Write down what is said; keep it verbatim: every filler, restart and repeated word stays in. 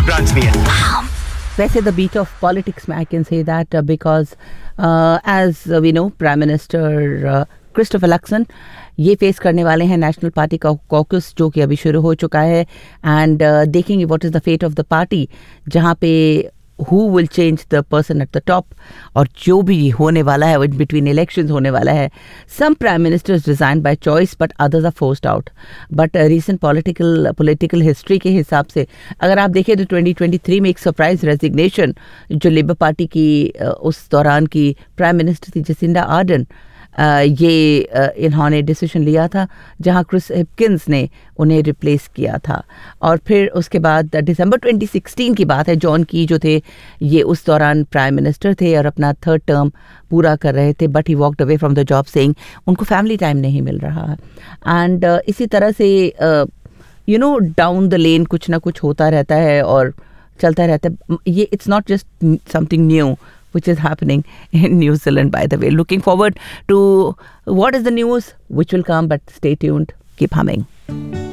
Branch नहीं है। वैसे द बीट ऑफ पॉलिटिक्स में I can say that because as we know prime minister Christopher Luxon ये face करने वाले हैं नेशनल पार्टी का कॉकस जो कि अभी शुरू हो चुका है एंड uh, देखेंगे what is the fate of the party जहाँ पे who will change the person at the top और जो भी होने वाला है between elections होने वाला है. Some prime ministers resign by choice but others are forced out. But uh, recent political political history के हिसाब से अगर आप देखें तो twenty twenty-three में एक सरप्राइज रेजिग्नेशन जो लेबर पार्टी की uh, उस दौरान की प्राइम मिनिस्टर थी जसिंडा आर्डन Uh, ये uh, इन्होंने डिसीजन लिया था जहां क्रिस हिपकिंस ने उन्हें रिप्लेस किया था. और फिर उसके बाद दिसंबर twenty sixteen की बात है, जॉन की जो थे ये उस दौरान प्राइम मिनिस्टर थे और अपना थर्ड टर्म पूरा कर रहे थे, but he walked away from the job saying उनको फैमिली टाइम नहीं मिल रहा है. एंड uh, इसी तरह से you know down the lane कुछ ना कुछ होता रहता है और चलता रहता है. ये it's not just something new which is happening in New Zealand, by the way. Looking forward to what is the news which will come, but stay tuned. Keep humming.